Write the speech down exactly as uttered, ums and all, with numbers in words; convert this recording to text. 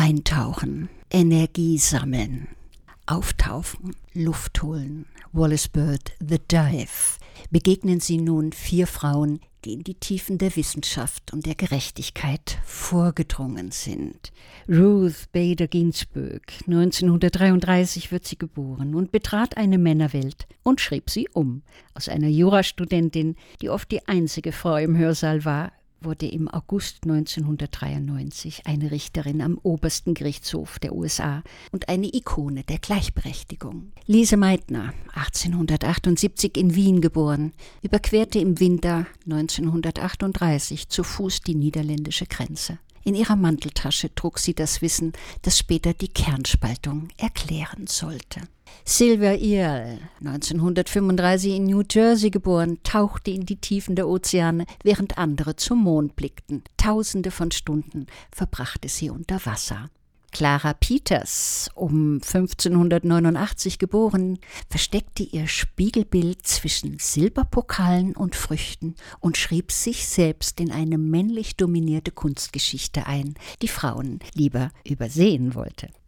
Eintauchen, Energie sammeln, auftauchen, Luft holen. Wallace Bird, The Dive. Begegnen Sie nun vier Frauen, die in die Tiefen der Wissenschaft und der Gerechtigkeit vorgedrungen sind. Ruth Bader Ginsburg, neunzehnhundertdreiunddreißig wird sie geboren und betrat eine Männerwelt und schrieb sie um. Aus einer Jurastudentin, die oft die einzige Frau im Hörsaal war, wurde im August neunzehnhundertdreiundneunzig eine Richterin am obersten Gerichtshof der U S A und eine Ikone der Gleichberechtigung. Lise Meitner, achtzehnhundertachtundsiebzig in Wien geboren, überquerte im Winter neunzehnhundertachtunddreißig zu Fuß die niederländische Grenze. In ihrer Manteltasche trug sie das Wissen, das später die Kernspaltung erklären sollte. Sylvia Earle, neunzehnhundertfünfunddreißig in New Jersey geboren, tauchte in die Tiefen der Ozeane, während andere zum Mond blickten. Tausende von Stunden verbrachte sie unter Wasser. Clara Peters, um fünfzehnhundertneunundachtzig geboren, versteckte ihr Spiegelbild zwischen Silberpokalen und Früchten und schrieb sich selbst in eine männlich dominierte Kunstgeschichte ein, die Frauen lieber übersehen wollte.